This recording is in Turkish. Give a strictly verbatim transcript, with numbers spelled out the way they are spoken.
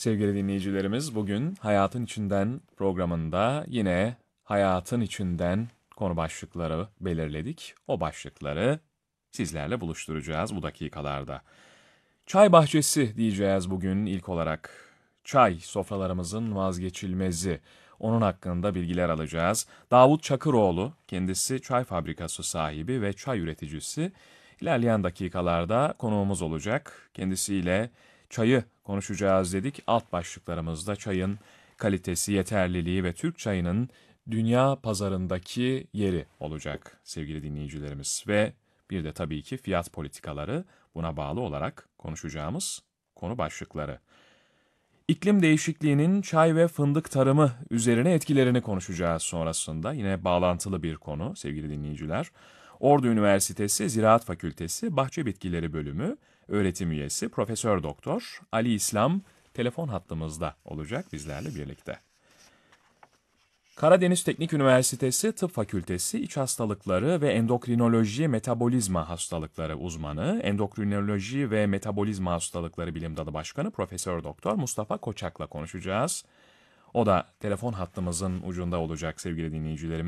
Sevgili dinleyicilerimiz, bugün Hayatın İçinden programında yine hayatın içinden konu başlıkları belirledik. O başlıkları sizlerle buluşturacağız bu dakikalarda. Çay bahçesi diyeceğiz bugün ilk olarak. Çay sofralarımızın vazgeçilmezi. Onun hakkında bilgiler alacağız. Davut Çakıroğlu, kendisi çay fabrikası sahibi ve çay üreticisi. İlerleyen dakikalarda konuğumuz olacak. Kendisiyle çayı konuşacağız dedik. Alt başlıklarımızda çayın kalitesi, yeterliliği ve Türk çayının dünya pazarındaki yeri olacak sevgili dinleyicilerimiz. Ve bir de tabii ki fiyat politikaları, buna bağlı olarak konuşacağımız konu başlıkları. İklim değişikliğinin çay ve fındık tarımı üzerine etkilerini konuşacağız sonrasında. Yine bağlantılı bir konu sevgili dinleyiciler. Ordu Üniversitesi Ziraat Fakültesi Bahçe Bitkileri Bölümü öğretim üyesi Profesör Doktor Ali İslam telefon hattımızda olacak bizlerle birlikte. Karadeniz Teknik Üniversitesi Tıp Fakültesi İç Hastalıkları ve Endokrinoloji Metabolizma Hastalıkları uzmanı, Endokrinoloji ve Metabolizma Hastalıkları Bilim Dalı Başkanı Profesör Doktor Mustafa Koçak'la konuşacağız. O da telefon hattımızın ucunda olacak sevgili dinleyicilerimiz.